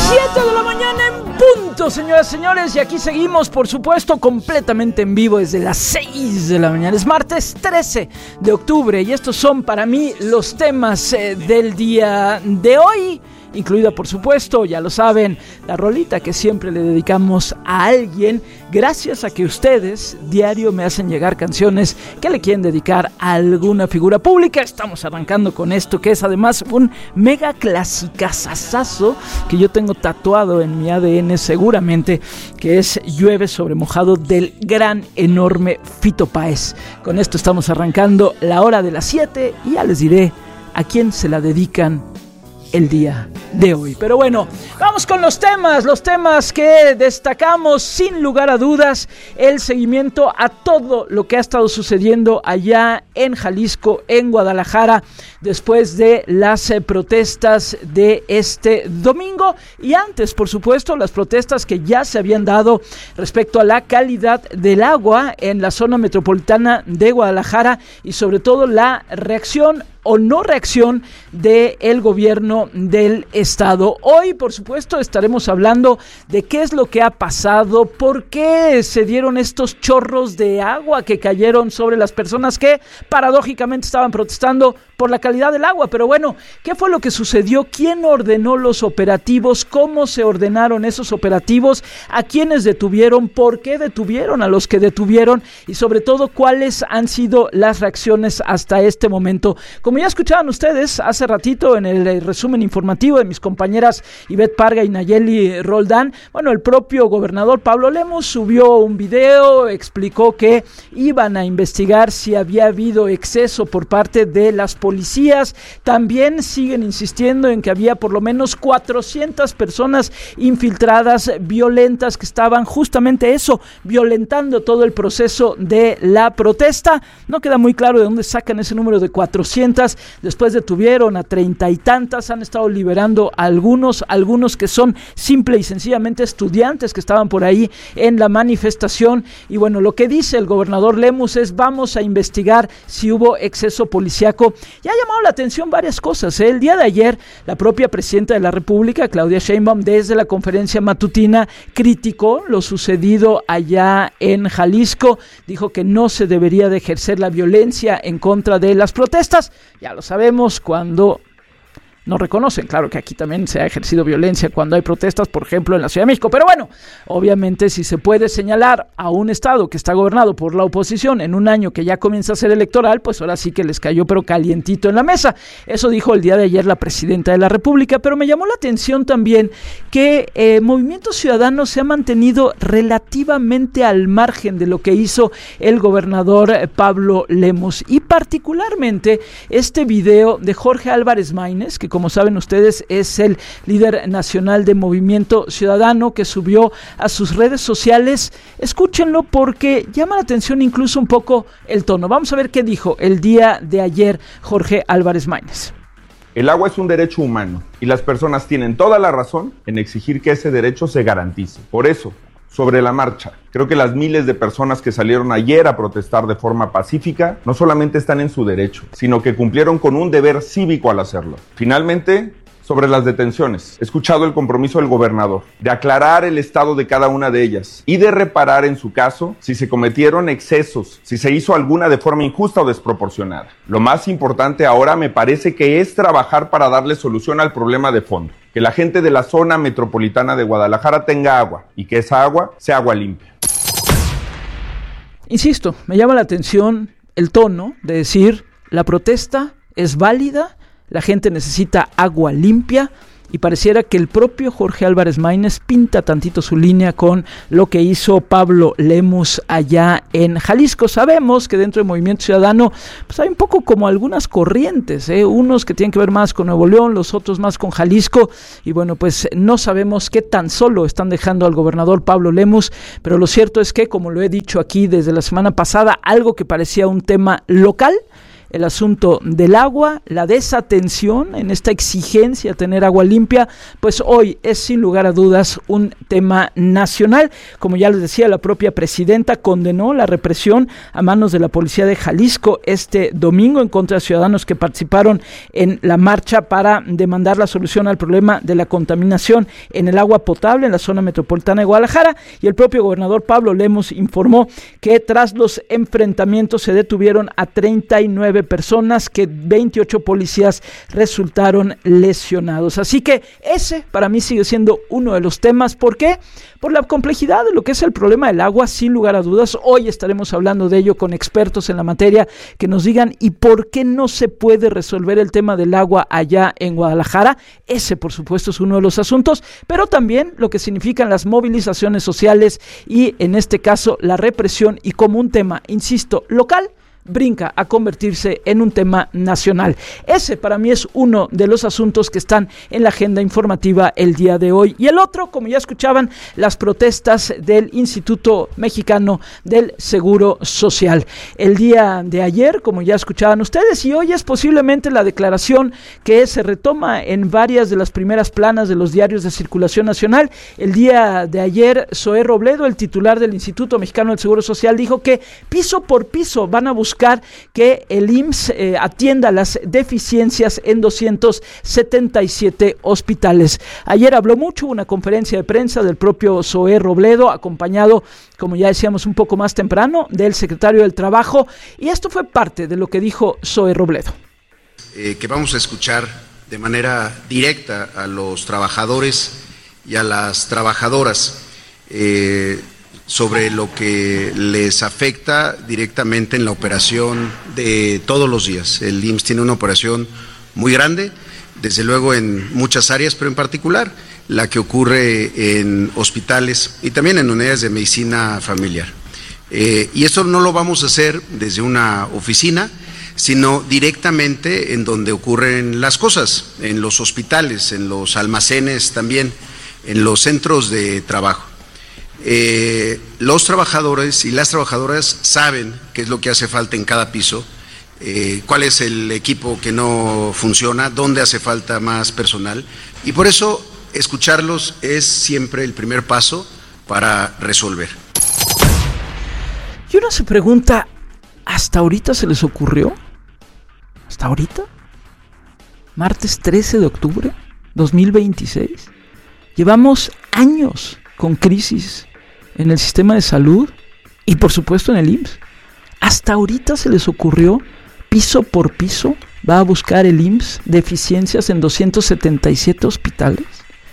7 de la mañana en punto, señoras y señores, y aquí seguimos, por supuesto, completamente en vivo desde las 6 de la mañana. Es martes 13 de octubre y estos son para mí los temas del día de hoy, incluida, por supuesto, ya lo saben, la rolita que siempre le dedicamos a alguien, gracias a que ustedes diario me hacen llegar canciones que le quieren dedicar a alguna figura pública. Estamos arrancando con esto, que es además un mega clasicazazazo que yo tengo tatuado en mi ADN seguramente, que es Llueve sobre mojado, del gran, enorme Fito Páez. Con esto estamos arrancando la hora de las 7 y ya les diré a quién se la dedican el día de hoy. Pero bueno, vamos con los temas que destacamos sin lugar a dudas: el seguimiento a todo lo que ha estado sucediendo allá en Jalisco, en Guadalajara, después de las protestas de este domingo, y antes, por supuesto, las protestas que ya se habían dado respecto a la calidad del agua en la zona metropolitana de Guadalajara, y sobre todo la reacción o no reacción del gobierno del estado. Hoy, por supuesto, estaremos hablando de qué es lo que ha pasado, por qué se dieron estos chorros de agua que cayeron sobre las personas que paradójicamente estaban protestando por la calidad del agua. Pero bueno, ¿qué fue lo que sucedió? ¿Quién ordenó los operativos? ¿Cómo se ordenaron esos operativos? ¿A quiénes detuvieron? ¿Por qué detuvieron a los que detuvieron? Y sobre todo, ¿cuáles han sido las reacciones hasta este momento? Como ya escuchaban ustedes hace ratito en el resumen informativo de mis compañeras Ivette Parga y Nayeli Roldán, bueno, el propio gobernador Pablo Lemus subió un video, explicó que iban a investigar si había habido exceso por parte de las policías. También siguen insistiendo en que había por lo menos 400 personas infiltradas, violentas, que estaban justamente eso, violentando todo el proceso de la protesta. No queda muy claro de dónde sacan ese número de 400. Después detuvieron a 30 y tantas, han estado liberando a algunos que son simple y sencillamente estudiantes que estaban por ahí en la manifestación. Y bueno, lo que dice el gobernador Lemus es: vamos a investigar si hubo exceso policíaco. Ya ha llamado la atención varias cosas, ¿eh? El día de ayer, la propia presidenta de la República, Claudia Sheinbaum, desde la conferencia matutina criticó lo sucedido allá en Jalisco, dijo que no se debería de ejercer la violencia en contra de las protestas. Ya lo sabemos, cuando no reconocen, claro que aquí también se ha ejercido violencia cuando hay protestas, por ejemplo, en la Ciudad de México. Pero bueno, obviamente, si se puede señalar a un estado que está gobernado por la oposición en un año que ya comienza a ser electoral, pues ahora sí que les cayó pero calientito en la mesa. Eso dijo el día de ayer la presidenta de la República. Pero me llamó la atención también que Movimiento Ciudadano se ha mantenido relativamente al margen de lo que hizo el gobernador Pablo Lemus, y particularmente este video de Jorge Álvarez Maínez, que como saben ustedes es el líder nacional de Movimiento Ciudadano, que subió a sus redes sociales. Escúchenlo porque llama la atención incluso un poco el tono. Vamos a ver qué dijo el día de ayer Jorge Álvarez Maínez. El agua es un derecho humano y las personas tienen toda la razón en exigir que ese derecho se garantice. Por eso, sobre la marcha, creo que las miles de personas que salieron ayer a protestar de forma pacífica no solamente están en su derecho, sino que cumplieron con un deber cívico al hacerlo. Finalmente, sobre las detenciones, he escuchado el compromiso del gobernador de aclarar el estado de cada una de ellas y de reparar en su caso si se cometieron excesos, si se hizo alguna de forma injusta o desproporcionada. Lo más importante ahora me parece que es trabajar para darle solución al problema de fondo, que la gente de la zona metropolitana de Guadalajara tenga agua y que esa agua sea agua limpia. Insisto, me llama la atención el tono de decir: la protesta es válida, la gente necesita agua limpia, y pareciera que el propio Jorge Álvarez Maínez pinta tantito su línea con lo que hizo Pablo Lemus allá en Jalisco. Sabemos que dentro del Movimiento Ciudadano pues hay un poco como algunas corrientes, unos que tienen que ver más con Nuevo León, los otros más con Jalisco, y bueno, pues no sabemos qué tan solo están dejando al gobernador Pablo Lemus, pero lo cierto es que, como lo he dicho aquí desde la semana pasada, algo que parecía un tema local el asunto del agua, la desatención en esta exigencia de tener agua limpia, pues hoy es sin lugar a dudas un tema nacional. Como ya les decía, la propia presidenta condenó la represión a manos de la policía de Jalisco este domingo en contra de ciudadanos que participaron en la marcha para demandar la solución al problema de la contaminación en el agua potable en la zona metropolitana de Guadalajara, y el propio gobernador Pablo Lemos informó que tras los enfrentamientos se detuvieron a 39 personas, que 28 policías resultaron lesionados. Así que ese para mí sigue siendo uno de los temas. ¿Por qué? Por la complejidad de lo que es el problema del agua, sin lugar a dudas. Hoy estaremos hablando de ello con expertos en la materia que nos digan y por qué no se puede resolver el tema del agua allá en Guadalajara. Ese, por supuesto, es uno de los asuntos, pero también lo que significan las movilizaciones sociales y, en este caso, la represión, y como un tema, insisto, local, brinca a convertirse en un tema nacional. Ese para mí es uno de los asuntos que están en la agenda informativa el día de hoy. Y el otro, como ya escuchaban, las protestas del Instituto Mexicano del Seguro Social. El día de ayer, como ya escuchaban ustedes, y hoy es posiblemente la declaración que se retoma en varias de las primeras planas de los diarios de circulación nacional. El día de ayer, Zoé Robledo, el titular del Instituto Mexicano del Seguro Social, dijo que piso por piso van a buscar que el IMSS atienda las deficiencias en 277 hospitales. Ayer habló mucho, una conferencia de prensa del propio Zoé Robledo, acompañado, como ya decíamos un poco más temprano, del secretario del Trabajo, y esto fue parte de lo que dijo Zoé Robledo. Que vamos a escuchar de manera directa a los trabajadores y a las trabajadoras sobre lo que les afecta directamente en la operación de todos los días. El IMSS tiene una operación muy grande, desde luego en muchas áreas, pero en particular la que ocurre en hospitales y también en unidades de medicina familiar. Y esto no lo vamos a hacer desde una oficina, sino directamente en donde ocurren las cosas, en los hospitales, en los almacenes también, en los centros de trabajo. Los trabajadores y las trabajadoras saben qué es lo que hace falta en cada piso, cuál es el equipo que no funciona, dónde hace falta más personal, y por eso escucharlos es siempre el primer paso para resolver. Y uno se pregunta, ¿hasta ahorita se les ocurrió? ¿Hasta ahorita? Martes 13 de octubre 2026. Llevamos años con crisis en el sistema de salud y por supuesto en el IMSS. Hasta ahorita se les ocurrió, piso por piso, va a buscar el IMSS deficiencias en 277 hospitales.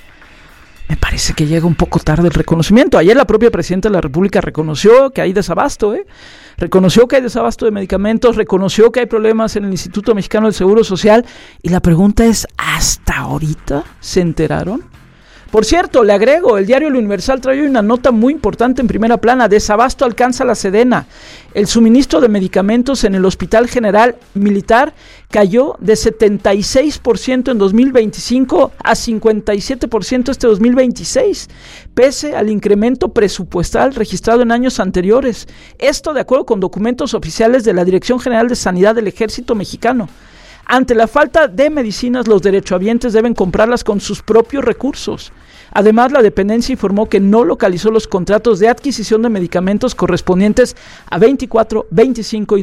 Me parece que llega un poco tarde el reconocimiento. Ayer la propia presidenta de la República reconoció que hay desabasto, reconoció que hay desabasto de medicamentos, reconoció que hay problemas en el Instituto Mexicano del Seguro Social, y la pregunta es, ¿hasta ahorita se enteraron? Por cierto, le agrego, el diario El Universal trae una nota muy importante en primera plana: desabasto alcanza la Sedena. El suministro de medicamentos en el Hospital General Militar cayó de 76% en 2025 a 57% este 2026, pese al incremento presupuestal registrado en años anteriores. Esto de acuerdo con documentos oficiales de la Dirección General de Sanidad del Ejército Mexicano. Ante la falta de medicinas, los derechohabientes deben comprarlas con sus propios recursos. Además, la dependencia informó que no localizó los contratos de adquisición de medicamentos correspondientes a 24, 25 y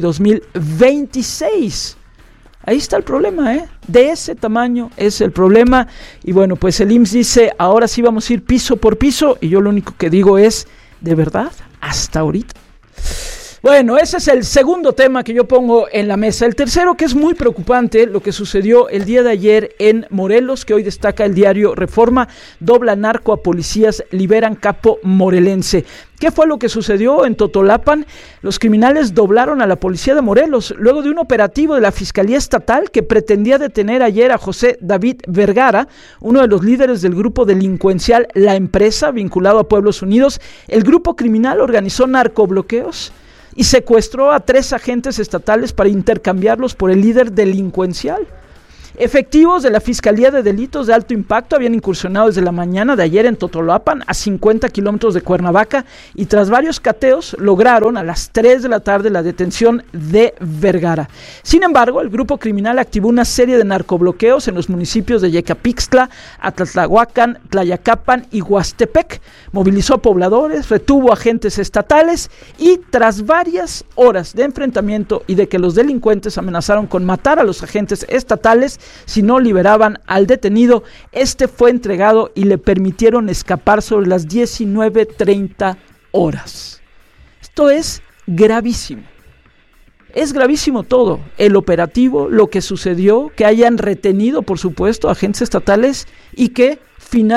2026. Ahí está el problema, de ese tamaño es el problema. Y bueno, pues el IMSS dice, ahora sí vamos a ir piso por piso, y yo lo único que digo es, ¿de verdad? ¿Hasta ahorita? Bueno, ese es el segundo tema que yo pongo en la mesa. El tercero, que es muy preocupante, lo que sucedió el día de ayer en Morelos, que hoy destaca el diario Reforma: dobla narco a policías, liberan capo morelense. ¿Qué fue lo que sucedió en Totolapan? Los criminales doblaron a la policía de Morelos luego de un operativo de la Fiscalía Estatal que pretendía detener ayer a José David Vergara, uno de los líderes del grupo delincuencial La Empresa, vinculado a Pueblos Unidos. El grupo criminal organizó narcobloqueos y secuestró a 3 agentes estatales para intercambiarlos por el líder delincuencial. Efectivos de la Fiscalía de Delitos de Alto Impacto habían incursionado desde la mañana de ayer en Totolapan, a 50 kilómetros de Cuernavaca, y tras varios cateos lograron a las 3 de la tarde la detención de Vergara. Sin embargo, el grupo criminal activó una serie de narcobloqueos en los municipios de Yecapixtla, Atlatlahuacan, Tlayacapan y Huastepec. Movilizó pobladores, retuvo agentes estatales y tras varias horas de enfrentamiento y de que los delincuentes amenazaron con matar a los agentes estatales si no liberaban al detenido, este fue entregado y le permitieron escapar sobre las 19:30 horas. Esto es gravísimo. Es gravísimo todo, el operativo, lo que sucedió, que hayan retenido, por supuesto, agentes estatales y que finalmente